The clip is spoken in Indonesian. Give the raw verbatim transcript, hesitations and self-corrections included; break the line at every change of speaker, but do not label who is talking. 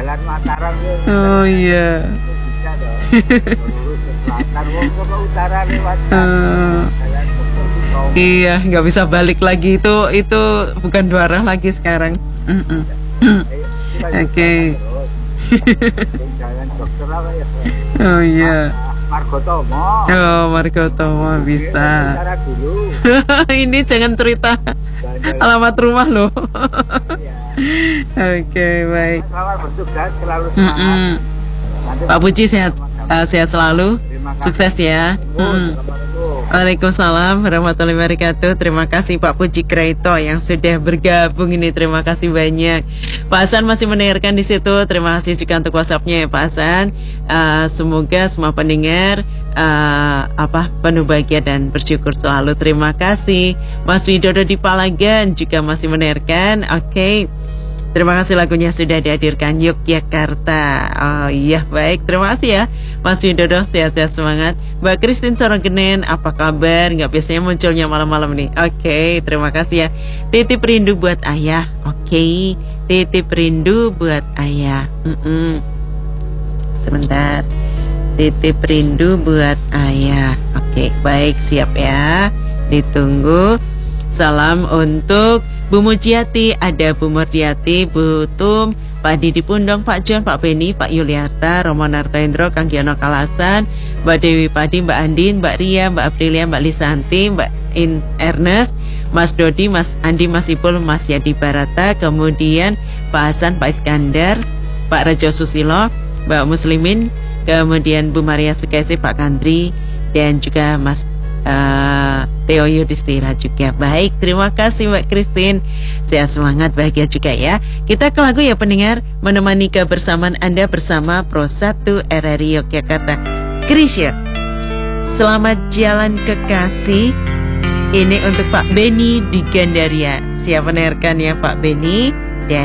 jalan Mataram ya.
Oh iya.
Bisa dong. Lurus ke selatan, wong ke utara lewat
Uh,
jalan Dokter Sutomo.
iya, nggak bisa balik lagi itu itu bukan dua arah lagi sekarang. Mm -mm.
Ayo, kita
Oke.
terus. Jalan dokter apa ya?
Oh iya.
Margotomo.
Oh, Margotomo bisa.
Utara dulu.
Ini jangan cerita
Jalan-jalan.
alamat rumah loh.
Ya.
Oke, baik.
Selamat bertugas, selalu
Mm-mm.
semangat. Nanti
Pak Puji sehat, eh, sehat selalu.
terima kasih.
Sukses ya. Mm.
Assalamualaikum.
Waalaikumsalam warahmatullahi wabarakatuh. Terima kasih Pak Puji Kreito yang sudah bergabung ini. Terima kasih banyak. Pak Hasan masih mendengarkan di situ. Terima kasih juga untuk WhatsApp-nya ya Pak Hasan. Uh, semoga semua pendengar uh, apa penuh bahagia dan bersyukur selalu. Terima kasih. Mas Widodo di Palagan juga masih mendengarkan. Oke. Okay. Terima kasih lagunya sudah dihadirkan Yogyakarta. Oh iya baik, terima kasih ya Mas Widodo, sehat-sehat semangat. Mbak Christine Sorogenen, apa kabar? Nggak biasanya munculnya malam-malam nih. Oke, okay, terima kasih ya. Titip rindu buat ayah. Oke, okay. Titip rindu buat ayah. Mm-mm. Sebentar. Titip rindu buat ayah. Oke, okay, baik, siap ya. Ditunggu. Salam untuk Bu Mujiati, ada Bu Murdiati, Bu Tum, Pak Didi Pundong, Pak John, Pak Beni, Pak Yuliarta, Romo Nartendro, Kang Giono Kalasan, Mbak Dewi Padi, Mbak Andin, Mbak Ria, Mbak Aprilia, Mbak Lisanti, Mbak In Ernest, Mas Dodi, Mas Andi, Mas Ipul, Mas Yadi Barata, kemudian Pak Hasan, Pak Iskandar, Pak Rejo Susilo, Mbak Muslimin, kemudian Bu Maria Sukaisi, Pak Kandri, dan juga Mas Uh, Theo Yudhistira juga. Baik, terima kasih Mbak Christine. Sehat semangat, bahagia juga ya. Kita ke lagu ya pendengar, menemani kebersamaan Anda bersama Pro satu R R I Yogyakarta. Krisya, selamat jalan kekasih. Ini untuk Pak Beni di Gandaria. Siap mendengarkan ya Pak Beni.